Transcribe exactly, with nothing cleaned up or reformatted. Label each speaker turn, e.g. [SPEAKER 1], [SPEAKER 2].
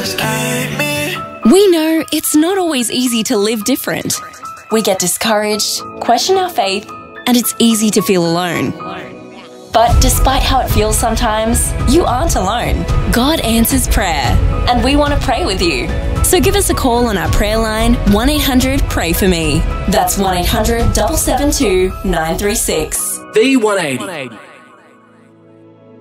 [SPEAKER 1] just keep me.
[SPEAKER 2] We know it's not always easy to live different. We get discouraged, question our faith, and it's easy to feel alone. But despite how it feels sometimes, you aren't alone. God answers prayer, and we want to pray with you. So give us a call on our prayer line, one eight hundred pray for me. That's one eight hundred seven seven two nine three six.
[SPEAKER 3] V one eighty.